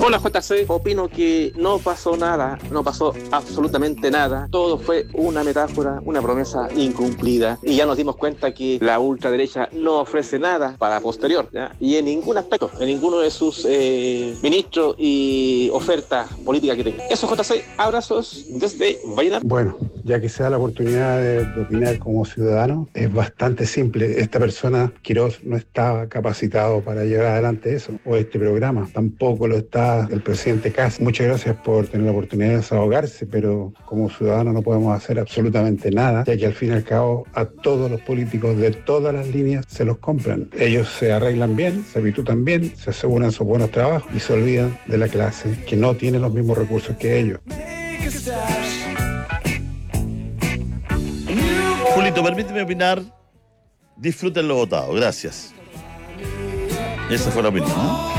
Hola JC, opino que no pasó nada, no pasó absolutamente nada. Todo fue una metáfora, una promesa incumplida. Y ya nos dimos cuenta que la ultraderecha no ofrece nada para posterior, ¿ya? Y en ningún aspecto, en ninguno de sus ministros y ofertas políticas que tenga. Eso JC, abrazos desde Vallenar. Bueno, ya que se da la oportunidad de opinar como ciudadano, es bastante simple. Esta persona, Quirós, no estaba capacitado para llevar adelante eso, o este programa. Tampoco lo está el presidente Kast. Muchas gracias por tener la oportunidad de desahogarse, pero como ciudadanos no podemos hacer absolutamente nada, ya que al fin y al cabo a todos los políticos de todas las líneas se los compran. Ellos se arreglan bien, se habitúan bien, se aseguran sus buenos trabajos y se olvidan de la clase que no tiene los mismos recursos que ellos. Julito, permíteme opinar. Disfruten lo votado. Gracias. Esa fue la opinión, ¿no?